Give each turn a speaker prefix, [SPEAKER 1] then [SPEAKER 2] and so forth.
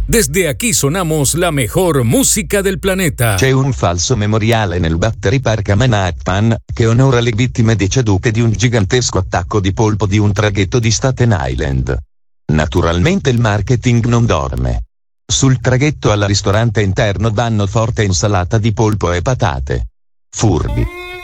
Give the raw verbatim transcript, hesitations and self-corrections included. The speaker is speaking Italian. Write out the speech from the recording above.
[SPEAKER 1] Desde aquí sonamos la mejor música del planeta.
[SPEAKER 2] C'è un falso memoriale nel Battery Park a Manhattan, che onora le vittime decedute di un gigantesco attacco di polpo di un traghetto di Staten Island. Naturalmente il marketing non dorme. Sul traghetto al ristorante interno danno forte insalata di polpo e patate. Furbi.